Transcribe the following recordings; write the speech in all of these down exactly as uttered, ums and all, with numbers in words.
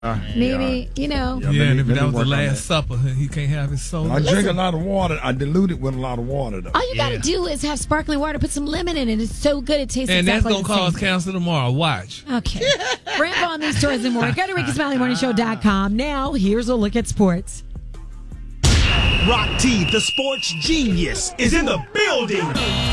Uh, Maybe, yeah. you know. Yeah, yeah, and if that was the Last Supper, he can't have his soul. I Listen. drink a lot of water. I dilute it with a lot of water, though. All you yeah. got to do is have sparkling water, put some lemon in it. It's so good, it tastes and exactly that's the going to cause same. cancer tomorrow. Watch. Okay. Ramp on these stories and more. Go to Ricky Smiley Morning Show dot com. Now, here's a look at sports. Rock T, the sports genius, is in the building.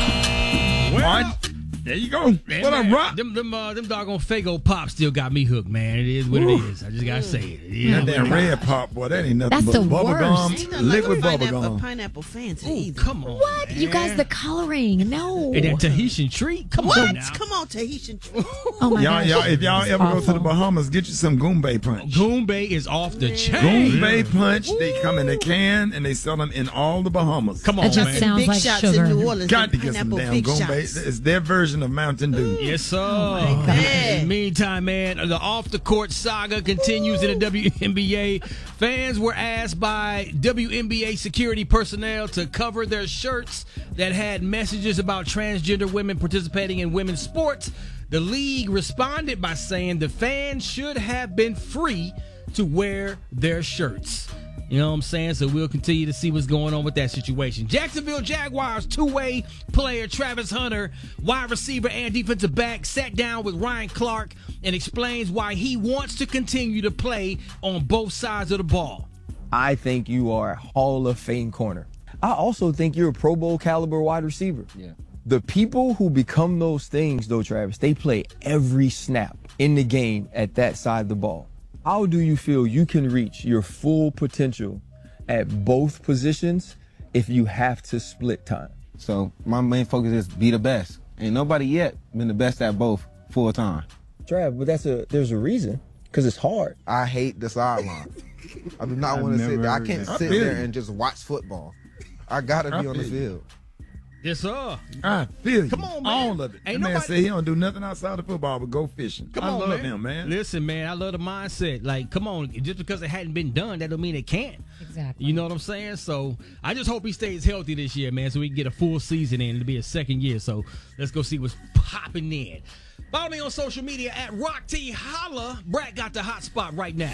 What? There you go. Man, What up, man, Rock? Them, them, uh, them doggone Faygo Pops still got me hooked, man. It is what Ooh. it is. I just gotta say it. it That is damn what it is. red pop, boy, that ain't nothing That's but the bubble worst. gum, Ain't nothing liquid like a bubble pineapple, gum. a pineapple fan to Ooh, either. come on. What? You guys, the coloring. No. And that Tahitian treat? Come What? on now. Come on, Tahitian. treat. Oh, my Y'all, gosh. y'all, if y'all It's ever go to the awful. Bahamas, get you some Goombay punch. Goombay is off the chain. Goombay punch, they come in a can and they sell them in all the Bahamas. Come on, That just man. sounds Big like shots sugar. in New Orleans. Got to them get some pineapple damn big Goombay. shots. It's their version of Mountain Dew. Yes, sir. Oh, God. In the meantime, man, the off-the-court saga continues in the W N B A. Fans were asked by W N B A security personnel to cover their shirts that had messages about transgender women participating in women's sports. The league responded by saying the fans should have been free to wear their shirts. You know what I'm saying? So we'll continue to see what's going on with that situation. Jacksonville Jaguars two-way player Travis Hunter, wide receiver and defensive back, sat down with Ryan Clark and explains why he wants to continue to play on both sides of the ball. I think you are a Hall of Fame corner. I also think you're a Pro Bowl caliber wide receiver. Yeah. The people who become those things, though, Travis, they play every snap in the game at that side of the ball. How do you feel you can reach your full potential at both positions if you have to split time? So my main focus is be the best. Ain't nobody yet been the best at both full time. Trav, but that's a there's a reason, because it's hard. I hate the sideline. I do not want to sit there. I can't that. sit I feel there you. and just watch football. I gotta I be on the feel you. field. Yes, sir. I feel you. Come on, man. All of it. Ain't That man nobody- say he don't do nothing outside of football but go fishing. Come I on, love man. him, man. Listen, man, I love the mindset. Like, come on, just because it hadn't been done, that don't mean it can't. Exactly. You know what I'm saying? So I just hope he stays healthy this year, man, so we can get a full season in. It'll be a second year. So let's go see what's popping in. Follow me on social media at Rock T Holla. Brad got the hot spot right now.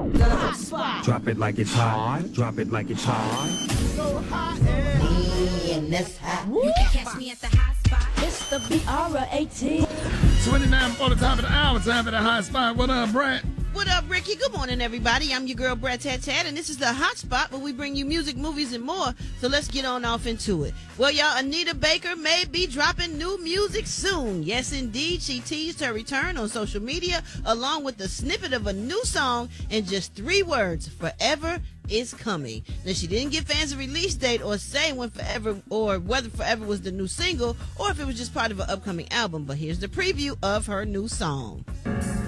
Drop it like it's hot. Drop it like it's hot. You can catch me at the hot spot. It's the B R eighteen. twenty-nine for the top of the hour. Time for the hot spot. What up, Brad? What up, Ricky? Good morning, everybody. I'm your girl, Brad Tat Tat, and this is the Hot Spot where we bring you music, movies, and more. So let's get on off into it. Well, y'all, Anita Baker may be dropping new music soon. Yes, indeed. She teased her return on social media along with the snippet of a new song in just three words: Forever is coming. Now, she didn't give fans a release date or say when Forever or whether Forever was the new single or if it was just part of an upcoming album. But here's the preview of her new song.